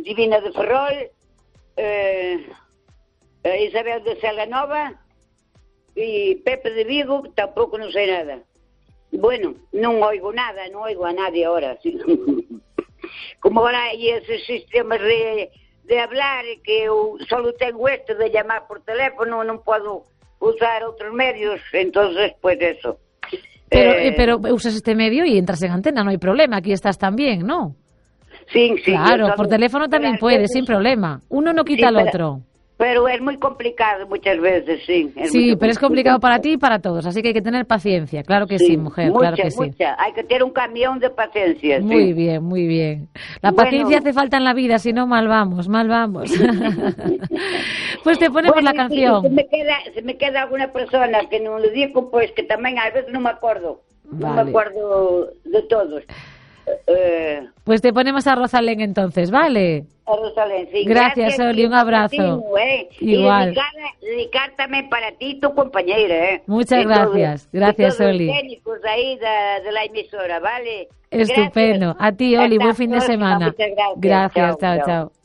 Divina de Ferrol, Isabel de Celanova e Pepe de Vigo, tampouco non sei nada. Bueno, non oigo nada, non oigo a nadie ahora. Sí. Como ahora hai esos sistemas de hablar, que eu solo tengo esto de llamar por teléfono, non podo usar outros medios, entonces, pues eso. Pero usas este medio y entras en antena, no hay problema, aquí estás también, ¿no? Sí, claro, por teléfono también puedes, sin problema. Uno no quita al otro. Pero es muy complicado muchas veces, sí. Sí, pero es complicado para ti y para todos, así que hay que tener paciencia, claro que sí, mujer, claro que sí. Hay que tener un camión de paciencia. Muy bien, muy bien. La paciencia hace falta en la vida, si no, mal vamos. Pues te ponemos la canción. Se me queda alguna persona que no lo digo, pues que también a veces no me acuerdo. Vale. No me acuerdo de todos. Pues te ponemos a Rosalén entonces, ¿vale? A Rosalén, sí. Gracias, Oli, un abrazo. Igual. Y dedicar también para ti, tu compañera, Muchas gracias. Gracias, Oli. Los técnicos ahí de la emisora, ¿vale? Estupendo. Gracias. A ti, Oli, buen fin de semana. Muchas gracias. Chao.